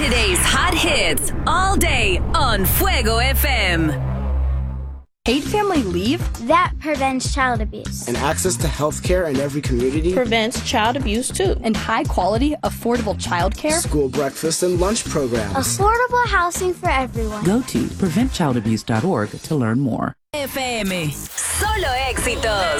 Today's hot hits all day on Fuego FM. Paid family leave? That prevents child abuse. And access to health care in every community prevents child abuse too. And high quality, affordable childcare? School breakfast and lunch programs. Affordable housing for everyone. Go to preventchildabuse.org to learn more. FM. Solo éxitos.